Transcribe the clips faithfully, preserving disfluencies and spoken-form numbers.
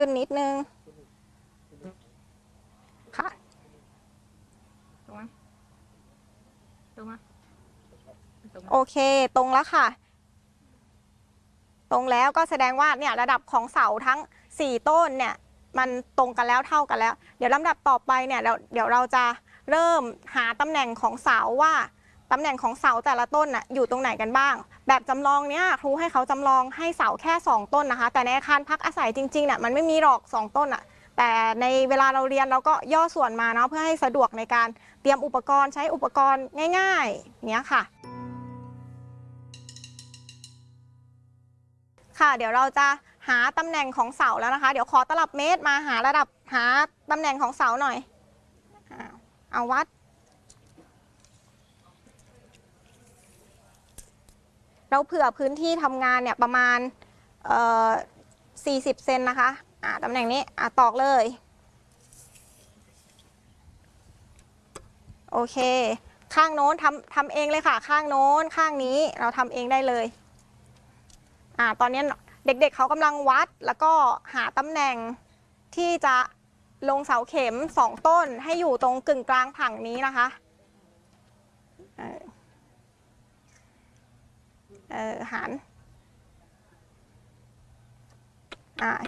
ขึ้นนิดนึงค่ะตรงไหมตรงไหมโอเคตรงแล้วค่ะตรงแล้วก็แสดงว่าเนี่ยระดับของเสาทั้งสี่ต้นเนี่ยมันตรงกันแล้วเท่ากันแล้วเดี๋ยวลำดับต่อไปเนี่ยเดี๋ยวเดี๋ยวเราจะเริ่มหาตำแหน่งของเสาว่าตำแหน่งของเสาแต่ละต้นน่ะอยู่ตรงไหนกันบ้างแบบจำลองเนี้ยครูให้เขาจำลองให้เสาแค่สองต้นนะคะแต่ในอาคารพักอาศัยจริงๆเนี่ยมันไม่มีหรอกสองต้นอ่ะแต่ในเวลาเราเรียนเราก็ย่อส่วนมาเนาะเพื่อให้สะดวกในการเตรียมอุปกรณ์ใช้อุปกรณ์ง่ายๆเนี้ยค่ะค่ะเดี๋ยวเราจะหาตำแหน่งของเสาแล้วนะคะเดี๋ยวขอตลับเมตรมาหาระดับหาตำแหน่งของเสาหน่อยเอาวัดเราเผื่อพื้นที่ทำงานเนี่ยประมาณเอ่อสี่สิบเซนนะคะอ่าตำแหน่งนี้อ่าตอกเลยโอเคข้างโน้นทำทำเองเลยค่ะข้างโน้นข้างนี้เราทำเองได้เลยอ่าตอนนี้เด็กๆเเขากำลังวัดแล้วก็หาตำแหน่งที่จะลงเสาเข็มสองต้นให้อยู่ตรงกึ่งกลางผังนี้นะคะเออเออหันอ่า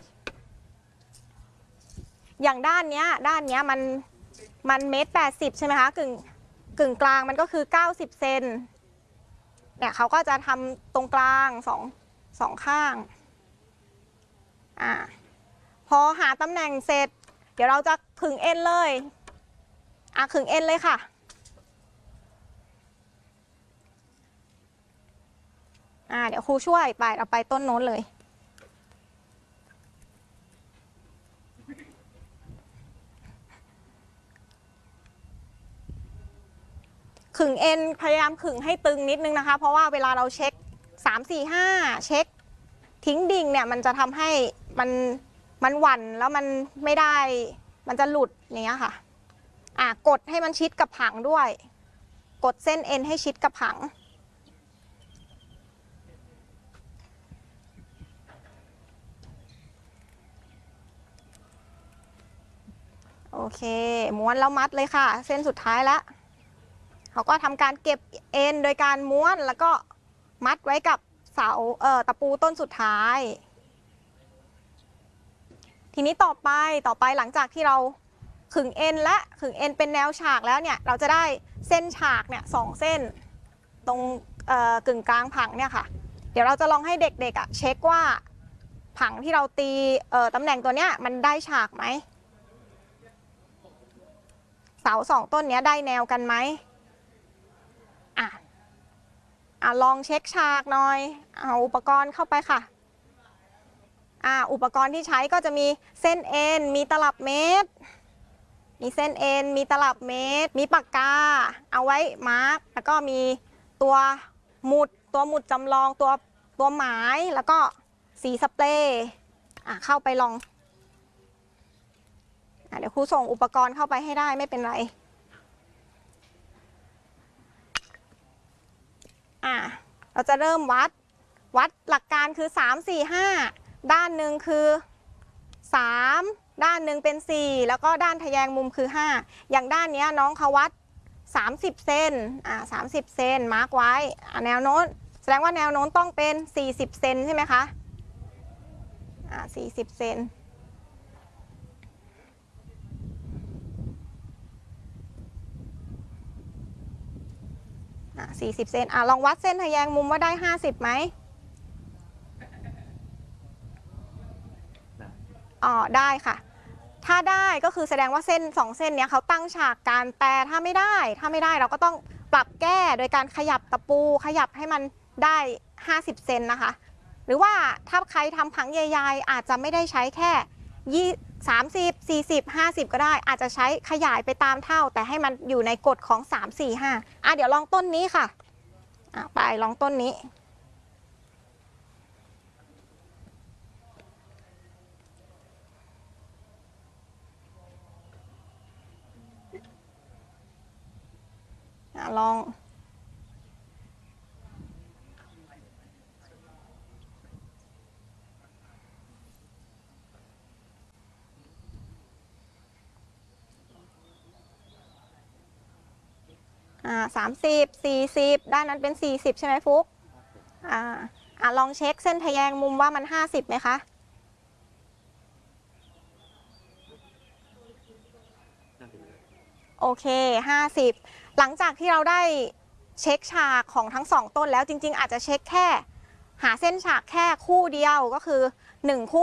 อย่างด้านเนี้ยด้านเนี้ยมันมันเมตรแปดสิบใช่ไหมคะกึ่งกึ่งกลางมันก็คือเก้าสิบเซนเนี่ยเขาก็จะทำตรงกลางสองสองข้างอ่าพอหาตำแหน่งเสร็จเดี๋ยวเราจะขึงเอ็นเลยอ่ะขึงเอ็นเลยค่ะอ่าเดี๋ยวครูช่วยไปเราไปต้นโน้นเลยขึงเอ็นพยายามขึงให้ตึงนิดนึงนะคะเพราะว่าเวลาเราเช็คสามสี่ห้าเช็คทิ้งดิ่งเนี่ยมันจะทำให้มันมันหวั่นแล้วมันไม่ได้มันจะหลุดอย่างเงี้ยค่ะอ่ะกดให้มันชิดกับผังด้วยกดเส้นเอ็นให้ชิดกับผังโอเคม้วนแล้วมัดเลยค่ะเส้นสุดท้ายแล้วเขาก็ทำการเก็บเอ็นโดยการม้วนแล้วก็มัดไว้กับเสาเอ่อตะปูต้นสุดท้ายทีนี้ต่อไปต่อไปหลังจากที่เราขึงเอ็นและขึงเอ็นเป็นแนวฉากแล้วเนี่ยเราจะได้เส้นฉากเนี่ยสองเส้นตรงกึ่งกลางผังเนี่ยค่ะเดี๋ยวเราจะลองให้เด็กๆอ่ะเช็คว่าผังที่เราตีตำแหน่งตัวเนี้ยมันได้ฉากไหมเสาสองต้นเนี้ยได้แนวกันไหมอ่ะอ่ะลองเช็คฉากหน่อยเอาอุปกรณ์เข้าไปค่ะอ่ะอุปกรณ์ที่ใช้ก็จะมีเส้นเอ็นมีตลับเมตรมีเส้นเอ็นมีตลับเมตรมีปากกาเอาไว้มาร์กแล้วก็มีตัวหมุดตัวหมุดจำลองตัวตัวหมายแล้วก็สีสเปรย์อ่ะเข้าไปลองอ่ะเดี๋ยวครูส่งอุปกรณ์เข้าไปให้ได้ไม่เป็นไรอ่ะเราจะเริ่มวัดวัดหลักการคือสาม สี่ ห้าด้านหนึ่งคือสามด้านหนึ่งเป็นสี่แล้วก็ด้านทะแยงมุมคือห้าอย่างด้านนี้น้องเขาวัดสามสิบเซนอ่าสามสิบเซนมาร์กไว้อ่าแนวโน้นแสดงว่าแนวโน้นต้องเป็นสี่สิบเซนใช่ไหมคะอ่าสี่สิบเซนอ่าสี่สิบเซนอ่าลองวัดเส้นทะแยงมุมว่าได้ห้าสิบไหมอ๋อได้ค่ะถ้าได้ก็คือแสดงว่าเส้นสองเส้นเนี้ยเขาตั้งฉากกันแต่ถ้าไม่ได้ถ้าไม่ได้เราก็ต้องปรับแก้โดยการขยับตะปูขยับให้มันได้ห้าสิบเซนนะคะหรือว่าถ้าใครทำผังใหญ่ๆอาจจะไม่ได้ใช้แค่ยี่สามสิบสี่สิบห้าสิบก็ได้อาจจะใช้ขยายไปตามเท่าแต่ให้มันอยู่ในกฎของสามสี่ห้าอ่ะเดี๋ยวลองต้นนี้ค่ะอ่ะไปลองต้นนี้อ่ะลองอ่าสามสิบสี่สิบด้านนั้นเป็นสี่สิบใช่ไหมฟุกอ่าอ่าลองเช็คเส้นทะแยงมุมว่ามันห้าสิบไหมคะโอเคห้าสิบหลังจากที่เราได้เช็คฉากของทั้งสองต้นแล้วจริงๆอาจจะเช็คแค่หาเส้นฉากแค่คู่เดียวก็คือหนึ่งคู่